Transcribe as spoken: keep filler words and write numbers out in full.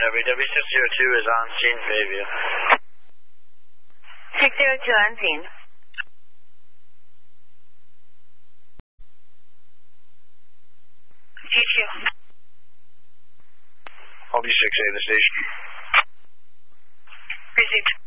W. W six zero two is on scene, Bayview. six zero two on scene. G two. I'll be six A, the station. Received.